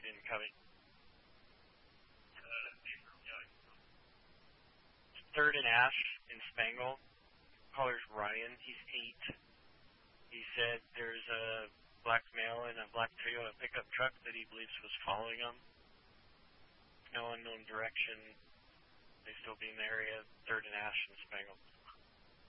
incoming. 3rd and Ash in Spangle. Caller's Ryan. He's 8. He said there's a black male in a black Toyota pickup truck that he believes was following him. No unknown direction. They still be in the area. 3rd and Ash in Spangle.